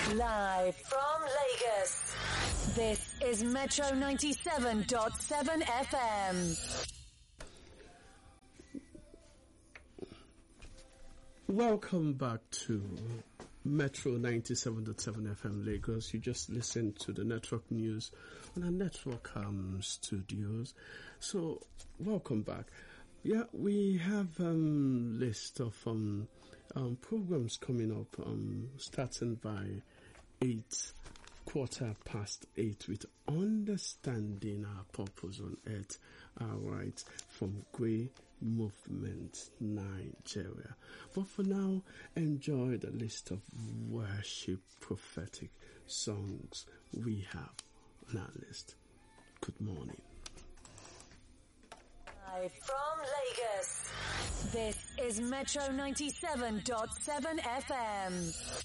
Live from Lagos, this is Metro 97.7 FM. Welcome back to Metro 97.7 FM Lagos. You just listened to the network news on our network studios. So, welcome back. Yeah, we have list of programs coming up, starting by 8:15 with Understanding Our Purpose on Earth, Alright, from Grey Movement, Nigeria. But for now, enjoy the list of worship prophetic songs we have on our list. Good morning. Live from Lagos, this is Metro 97.7 FM.